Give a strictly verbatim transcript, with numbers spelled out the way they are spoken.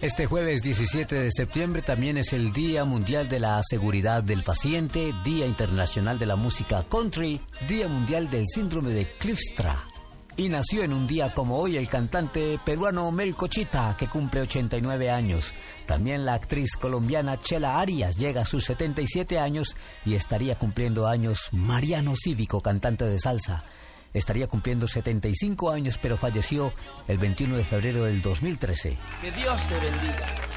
Este jueves diecisiete de septiembre también es el Día Mundial de la Seguridad del Paciente, Día Internacional de la Música Country, Día Mundial del Síndrome de Kleefstra. Y nació en un día como hoy el cantante peruano Melcochita, que cumple ochenta y nueve años. También la actriz colombiana Chela Arias llega a sus setenta y siete años y estaría cumpliendo años Mariano Cívico, cantante de salsa. Estaría cumpliendo setenta y cinco años, pero falleció el veintiuno de febrero del dos mil trece. Que Dios te bendiga.